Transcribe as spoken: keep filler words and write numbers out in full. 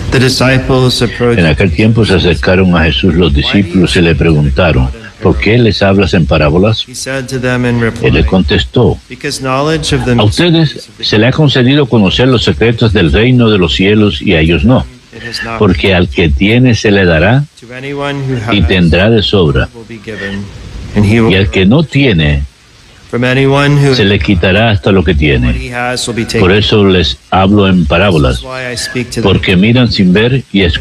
En aquel tiempo se acercaron a Jesús los discípulos y le preguntaron: ¿por qué les hablas en parábolas? Él les contestó: a ustedes se les ha concedido conocer los secretos del reino de los cielos y a ellos no. Porque al que tiene se le dará y tendrá de sobra, y al que no tiene se le quitará hasta lo que tiene. Por eso les hablo en parábolas, porque miran sin ver y escuchan